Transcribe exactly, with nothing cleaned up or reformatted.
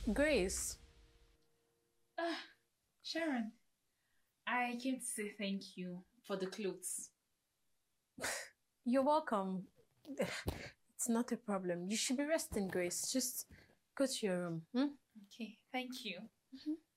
Grace, Ah, Sharon, I came to say thank you for the clothes. you're welcome. It's not a problem. You should be resting, Grace. Just go to your room. Hmm? Okay, thank you.